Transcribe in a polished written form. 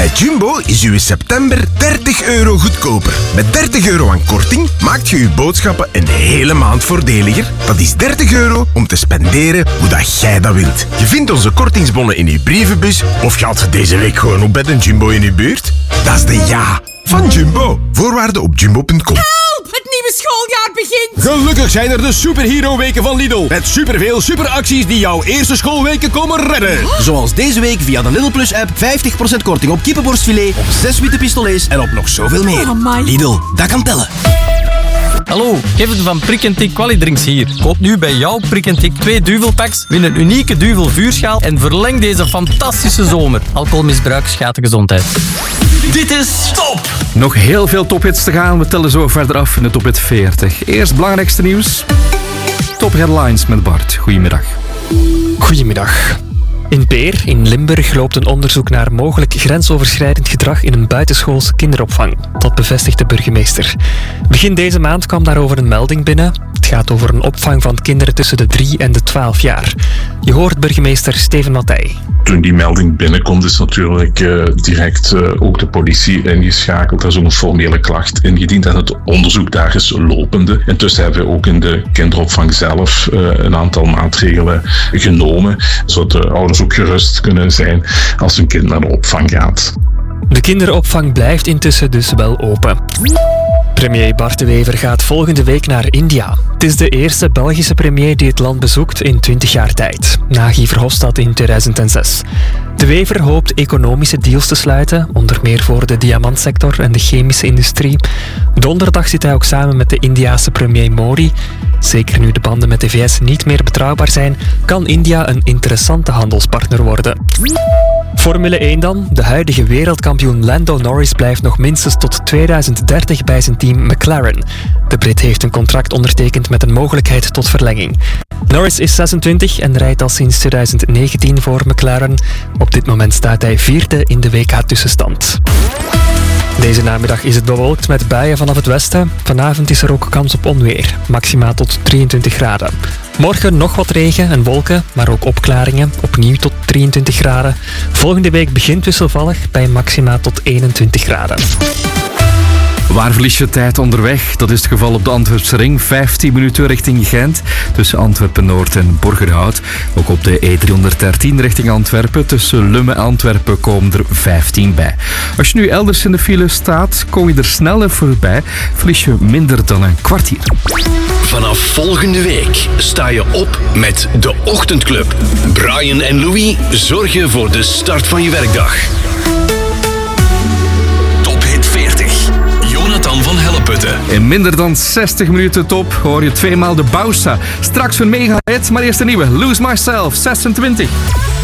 Bij Jumbo is uw september €30 goedkoper. Met €30 aan korting maakt je uw boodschappen een hele maand voordeliger. Dat is €30 om te spenderen hoe dat jij dat wilt. Je vindt onze kortingsbonnen in uw brievenbus of gaat je deze week gewoon op bij een Jumbo in uw buurt? Dat is de ja van Jumbo. Voorwaarden op jumbo.com. Het nieuwe schooljaar begint! Gelukkig zijn er de superhero-weken van Lidl. Met superveel superacties die jouw eerste schoolweken komen redden. Zoals deze week via de Lidl Plus app 50% korting op kippenborstfilet, op 6 witte pistolets en op nog zoveel meer. Amai. Lidl, dat kan tellen. Hallo, Kevin van Prik & Tik Qualidrinks hier. Koop nu bij jouw Prik & Tik 2 duvelpacks, win een unieke duvel vuurschaal en verleng deze fantastische zomer. Alcoholmisbruik schaadt de gezondheid. Dit is Top! Nog heel veel tophits te gaan. We tellen zo verder af in de Top Hit 40. Eerst belangrijkste nieuws. Top Headlines met Bart. Goedemiddag. Goedemiddag. In Peer, in Limburg, loopt een onderzoek naar mogelijk grensoverschrijdend gedrag in een buitenschoolse kinderopvang. Dat bevestigt de burgemeester. Begin deze maand kwam daarover een melding binnen. Het gaat over een opvang van kinderen tussen de 3 en de 12 jaar. Je hoort burgemeester Steven Mattei. Toen die melding binnenkomt is natuurlijk direct ook de politie ingeschakeld. Er is ook een formele klacht ingediend en het onderzoek daar is lopende. Intussen hebben we ook in de kinderopvang zelf een aantal maatregelen genomen, zodat de ouders ook gerust kunnen zijn als hun kind naar de opvang gaat. De kinderopvang blijft intussen dus wel open. Premier Bart De Wever gaat volgende week naar India. Het is de eerste Belgische premier die het land bezoekt in 20 jaar tijd, na Guy Verhofstadt in 2006. De Wever hoopt economische deals te sluiten, onder meer voor de diamantsector en de chemische industrie. Donderdag zit hij ook samen met de Indiase premier Modi. Zeker nu de banden met de VS niet meer betrouwbaar zijn, kan India een interessante handelspartner worden. Formule 1 dan. De huidige wereldkampioen Lando Norris blijft nog minstens tot 2030 bij zijn team McLaren. De Brit heeft een contract ondertekend met een mogelijkheid tot verlenging. Norris is 26 en rijdt al sinds 2019 voor McLaren. Op dit moment staat hij 4e in de WK-tussenstand. Deze namiddag is het bewolkt met buien vanaf het westen. Vanavond is er ook kans op onweer, maximaal tot 23 graden. Morgen nog wat regen en wolken, maar ook opklaringen, opnieuw tot 23 graden. Volgende week begint wisselvallig bij maximaal tot 21 graden. Waar verlies je tijd onderweg? Dat is het geval op de Antwerpse ring. 15 minuten richting Gent, tussen Antwerpen-Noord en Borgerhout. Ook op de E313 richting Antwerpen, tussen Lummen en Antwerpen komen er 15 bij. Als je nu elders in de file staat, kom je er sneller voorbij. Verlies je minder dan een kwartier. Vanaf volgende week sta je op met de Ochtendclub. Brian en Louis zorgen voor de start van je werkdag. Top Hit 40. Jonathan van Helleputte. In minder dan 60 minuten top hoor je tweemaal de Bausa. Straks een mega hit, maar eerst een nieuwe. Lose Myself, 26.